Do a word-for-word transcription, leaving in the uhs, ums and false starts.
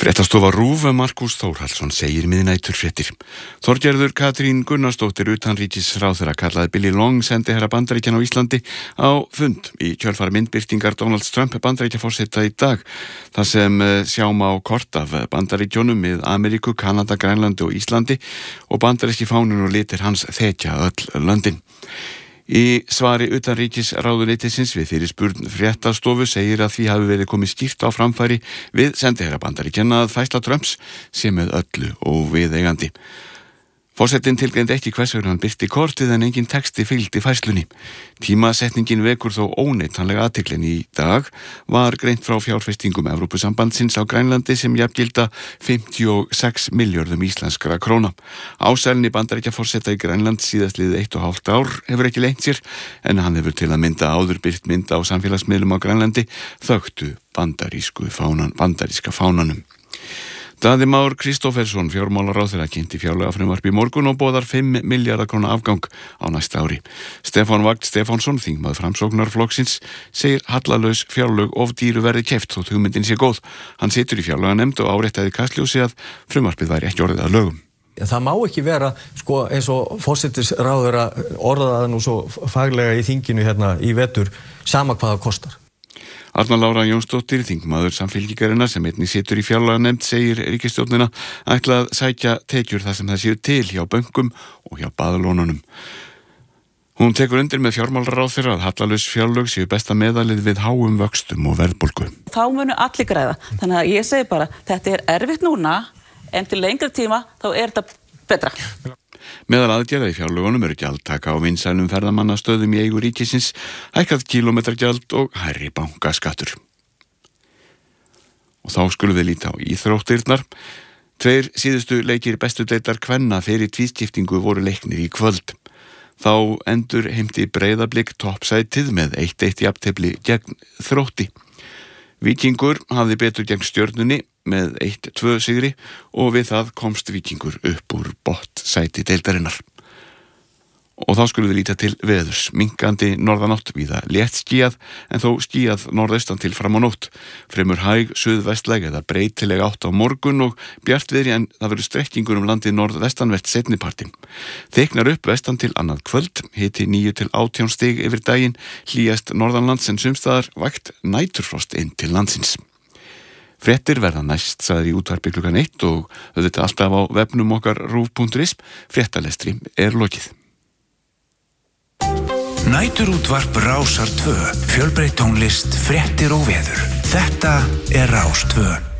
Fréttastofa RÚV Markús Þórhallsson segir miðnæturfréttir. Þorgerður Katrín Gunnarsdóttir utanríkisráðherra kallaði Billy Long sendiherra Bandaríkjanna á Íslandi á fund í kjölfar myndbirtingar Donalds Trump Bandaríkjaforseta í dag. Það sem sjá má kort af Bandaríkjunum með Ameríku, Kanada, Grænlandi og Íslandi og bandaríski fáninn og litir hans þekja öll löndin. Í svari utanríkisráðuneytisins við fyrirspurn Fréttastofu segir að því hafi verið komið skýrt á framfæri við sendiherra Bandaríkjanna að færsla Trumps sé með öllu óviðeigandi. Forsetinn tilgreindi ekki hvers vegna hann birti kortið en engin texti fylgdi færslunni. Tímasetningin vekur þó óneitanlega athygli. Í dag var greint frá fjárfestingum Evrópusambandsins á Grænlandi sem jafngilda fimmtíu og sex milljörðum íslenskra króna. Ásælni Bandaríkjaforseta í Grænland síðastliðið eitt og hálft ár hefur ekki leynt sér en hann hefur til að mynda áður birt mynda á samfélagsmiðlum á Grænlandi þöktu bandarísku fánan, bandaríska fánanum. Daði Már Kristófersson, fjármálaráðherra, kynnti fjárlagafrumvarp í morgun og boðar fimm milljarða króna afgang á næsta ári. Stefán Vagn Stefánsson, þingmaður Framsóknarflokksins, segir hallalaus fjárlög of dýru verði keypt þótt hugmyndin sé góð. Hann situr í fjárlaganefnd og áréttaði Kastljósi að frumvarpið væri ekki orðið að lögum. Það má ekki vera, sko, eins og forsætisráðherra orðaði nú svo faglega í þinginu hérna í vetur, sama hvað það kostar. Arna Lára Jónsdóttir, þingmaður Samfylkingarinnar sem einnig situr í fjárlaganefnd, segir ríkisstjórnina ætla að sækja tekjur þar sem það séu til hjá bönkum og hjá baðalónunum. Hún tekur undir með fjármálaráðherra að hallalaus fjárlög séu besta meðalið við háum vöxtum og verðbólgu. Þá munu allir græða. Þannig að ég segi bara, þetta er erfitt núna en til lengri tíma þá er þetta betra. Meðal aðgerða í fjárlögunum eru gjaldtaka á vinsælum ferðamannastöðum í eigu ríkisins, hækkað kílómetragjald og hærri bankaskattur. Og þá skulum við líta á íþróttirnar. Tveir síðustu leikir bestu deildar kvenna fyrir tvískiptingu voru leiknir í kvöld. Þá endur heimti Breiðablik toppsætið með eitt eitt jafntefli gegn Þrótti. Víkingur hafði betur gegn Stjörnunni með eitt tvö sigri og við það komst Víkingur upp úr botnsæti deildarinnar. Og þá skulum við líta til veðurs. Minkandi norðanátt víða létt skýjað en þó skýjað norðaustan til fram á nótt. Fremur hæg suðvestlæg eða breytileg átt á morgun og bjartviðri en það verður strekkingur um landið norðvestanvert seinnipartinn. Þyknar upp vestan til annað kvöld, hiti níu til átján stig yfir daginn, hlýjast norðanlands en sumstaðar vægt næturfrost inn til landsins. Fréttir verða næst, sagði í útvarpi klukkan eitt og auðvitað alltaf á vefnum okkar rúv punktur is. Fréttalestri er lokið. Næturútvarp Rásar tvö, fjölbreytt tónlist, fréttir og veður. Þetta er Rás tvö.